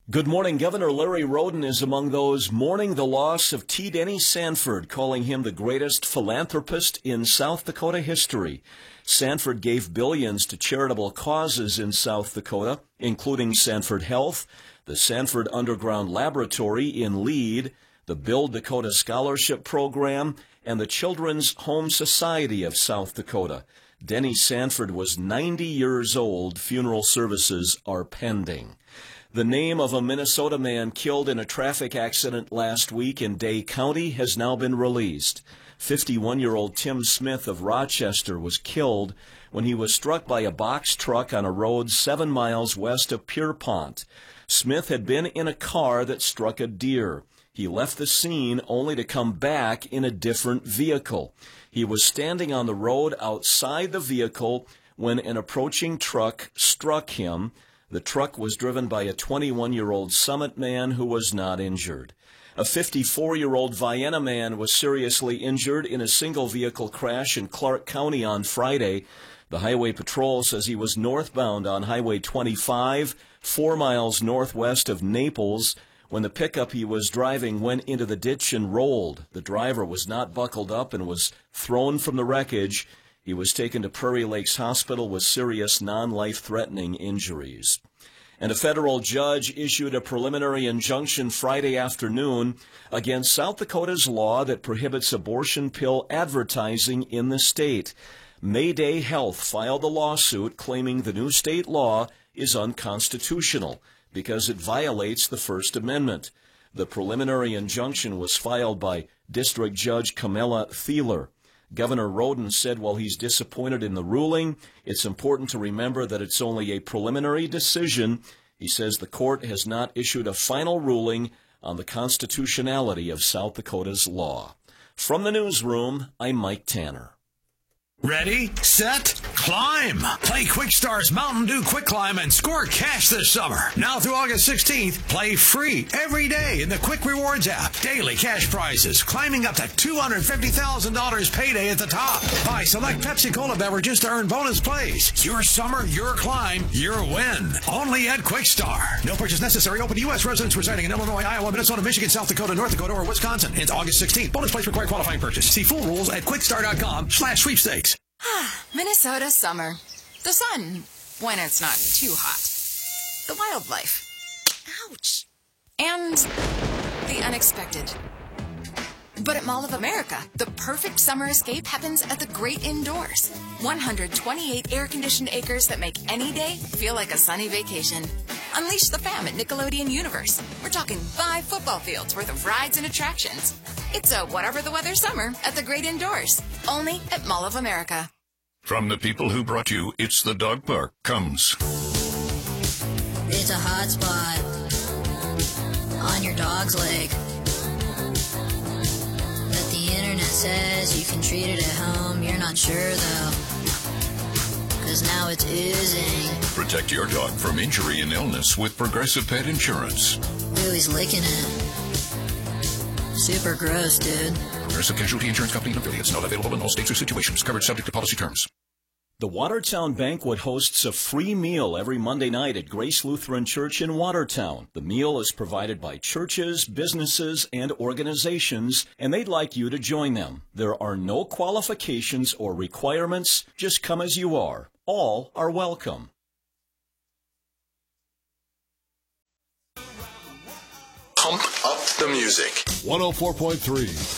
Good morning. Governor Larry Roden is among those mourning the loss of T. Denny Sanford, calling him the greatest philanthropist in South Dakota history. Sanford gave billions to charitable causes in South Dakota, including Sanford Health, the Sanford Underground Laboratory in Lead, the Build Dakota Scholarship Program, and the Children's Home Society of South Dakota. Denny Sanford was 90 years old. Funeral services are pending. The name of a Minnesota man killed in a traffic accident last week in Day County has now been released. 51-year-old Tim Smith of Rochester was killed when he was struck by a box truck on a road 7 miles west of Pierpont. Smith had been in a car that struck a deer. He left the scene only to come back in a different vehicle. He was standing on the road outside the vehicle when an approaching truck struck him. The truck was driven by a 21-year-old Summit man who was not injured. A 54-year-old Vienna man was seriously injured in a single-vehicle crash in Clark County on Friday. The Highway Patrol says he was northbound on Highway 25, 4 miles northwest of Naples, when the pickup he was driving went into the ditch and rolled. The driver was not buckled up and was thrown from the wreckage. He was taken to Prairie Lakes Hospital with serious non-life-threatening injuries. And a federal judge issued a preliminary injunction Friday afternoon against South Dakota's law that prohibits abortion pill advertising in the state. Mayday Health filed a lawsuit claiming the new state law is unconstitutional because it violates the First Amendment. The preliminary injunction was filed by District Judge Camilla Thieler. Governor Roden said while he's disappointed in the ruling, it's important to remember that it's only a preliminary decision. He says the court has not issued a final ruling on the constitutionality of South Dakota's law. From the newsroom, I'm Mike Tanner. Ready, set, climb. Play Quickstar's Mountain Dew Quick Climb and score cash this summer. Now through August 16th, play free every day in the Quick Rewards app. Daily cash prizes climbing up to $250,000 payday at the top. Buy select Pepsi-Cola beverages to earn bonus plays. Your summer, your climb, your win. Only at Quickstar. No purchase necessary. Open to U.S. residents residing in Illinois, Iowa, Minnesota, Michigan, South Dakota, North Dakota, or Wisconsin. Ends August 16th. Bonus plays require qualifying purchase. See full rules at quickstar.com/sweepstakes. Minnesota summer. The sun, when it's not too hot. The wildlife. Ouch. And the unexpected. But at Mall of America, the perfect summer escape happens at the great indoors. 128 air-conditioned acres that make any day feel like a sunny vacation. Unleash the fam at Nickelodeon Universe. We're talking 5 football fields worth of rides and attractions. It's a whatever the weather summer at the great indoors. Only at Mall of America. From the people who brought you It's the Dog Park comes. It's a hot spot on your dog's leg that the internet says you can treat it at home. You're not sure though, 'cause now it's oozing. Protect your dog from injury and illness with Progressive Pet Insurance. Ooh, he's licking it. Super gross, dude. Progressive Casualty Insurance Company and affiliates. Not available in all states or situations. Coverage subject to policy terms. The Watertown Banquet hosts a free meal every Monday night at Grace Lutheran Church in Watertown. The meal is provided by churches, businesses, and organizations, and they'd like you to join them. There are no qualifications or requirements. Just come as you are. All are welcome. Pump up the music. 104.3